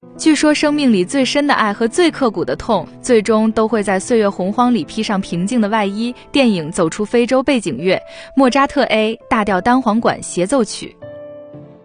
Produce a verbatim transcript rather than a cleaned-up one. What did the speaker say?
据说生命里最深的爱和最刻骨的痛，最终都会在岁月洪荒里披上平静的外衣。电影《走出非洲》背景乐，莫扎特 A 大调单簧管协奏曲。